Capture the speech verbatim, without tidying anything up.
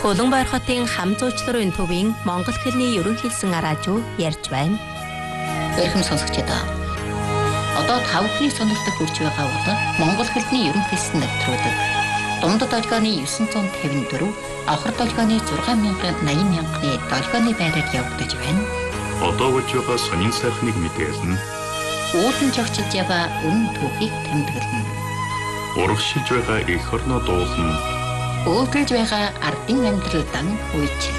Улаанбаяр хотын хам зуучларын төвийн Монгол хэлний ерөнхийлсэн араажуу ярьж байна. Эрхэм сонсогчдоо. Одоо тав хүний сонирхолтой хүрч байгаа бол Монгол хэлний ерөнхийлсэн нэвтрүүлэг. Дундад долгионы дев'ять п'ятьдесят четыре, авхар долгионы шесть thousand eighty мянганы долгионы байраар явагдаж байна. Одоо болж байгаа сонин сайхныг мэдээлнэ. Уулын жогчж яваа үнэн түүхийг тэмдэглэнэ. Урагшилж байгаа эх орноо дуулна. Өөдрөж байгаа ардын амьдралдан үйч